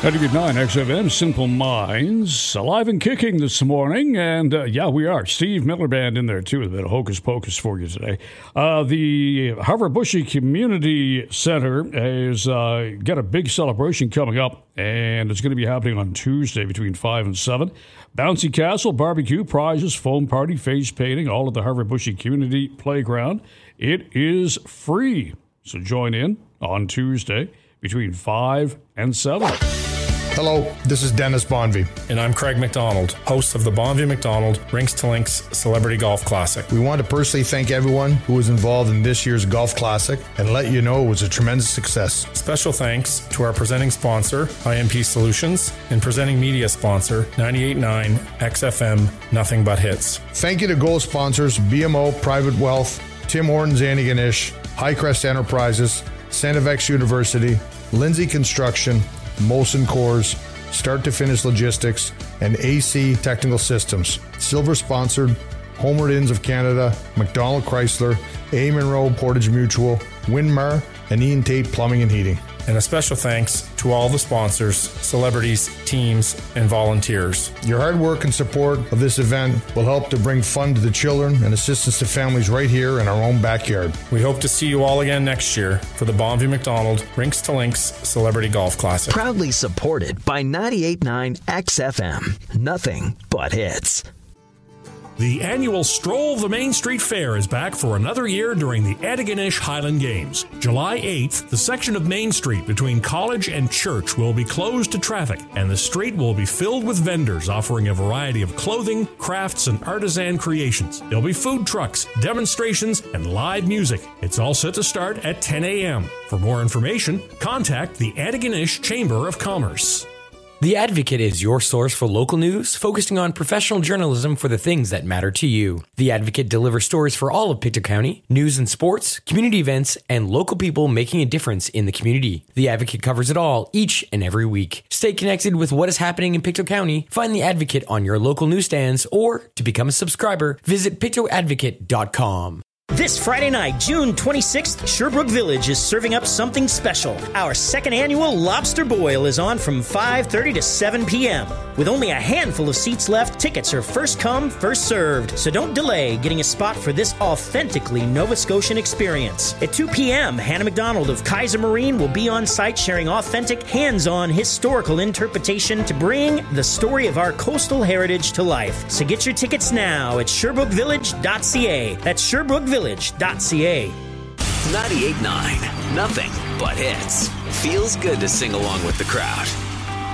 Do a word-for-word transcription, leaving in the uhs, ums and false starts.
ninety-eight point nine X F M, Simple Minds, alive and kicking this morning. And uh, yeah, we are. Steve Miller Band in there, too, a bit of hocus pocus for you today. Uh, the Harvard-Bushy Community Center has uh, got a big celebration coming up, and it's going to be happening on Tuesday between five and seven. Bouncy Castle, barbecue, prizes, foam party, face painting, all at the Harvard-Bushy Community Playground. It is free, so join in on Tuesday between five and seven. Hello, this is Dennis Bonvie. And I'm Craig McDonald, host of the Bonvie McDonald Rinks to Links Celebrity Golf Classic. We want to personally thank everyone who was involved in this year's Golf Classic and let you know it was a tremendous success. Special thanks to our presenting sponsor, I M P Solutions, and presenting media sponsor, ninety-eight point nine X F M, Nothing But Hits. Thank you to goal sponsors, B M O Private Wealth, Tim Hortons Antigonish, Highcrest Enterprises, Sanivex University, Lindsay Construction, Molson Coors, Start to Finish Logistics, and A C Technical Systems. Silver sponsored Homeward Inns of Canada, McDonald Chrysler, A. Monroe Portage Mutual, Winmar, and Ian Tate Plumbing and Heating. And a special thanks to all the sponsors, celebrities, teams, and volunteers. Your hard work and support of this event will help to bring fun to the children and assistance to families right here in our own backyard. We hope to see you all again next year for the Bonvie McDonald Rinks to Links Celebrity Golf Classic. Proudly supported by ninety-eight point nine X F M. Nothing but hits. The annual Stroll of the Main Street Fair is back for another year during the Antigonish Highland Games. July eighth, the section of Main Street between College and Church will be closed to traffic, and the street will be filled with vendors offering a variety of clothing, crafts, and artisan creations. There'll be food trucks, demonstrations, and live music. It's all set to start at ten a.m. For more information, contact the Antigonish Chamber of Commerce. The Advocate is your source for local news, focusing on professional journalism for the things that matter to you. The Advocate delivers stories for all of Pictou County, news and sports, community events, and local people making a difference in the community. The Advocate covers it all each and every week. Stay connected with what is happening in Pictou County. Find The Advocate on your local newsstands, or to become a subscriber, visit pictou advocate dot com. This Friday night, June twenty-sixth, Sherbrooke Village is serving up something special. Our second annual Lobster Boil is on from five thirty to seven p.m. With only a handful of seats left, tickets are first come, first served. So don't delay getting a spot for this authentically Nova Scotian experience. At two p.m., Hannah McDonald of Kaiser Marine will be on site sharing authentic, hands-on historical interpretation to bring the story of our coastal heritage to life. So get your tickets now at sherbrooke village dot c a. That's sherbrooke village dot c a. ninety-eight point nine. Nothing but hits. Feels good to sing along with the crowd.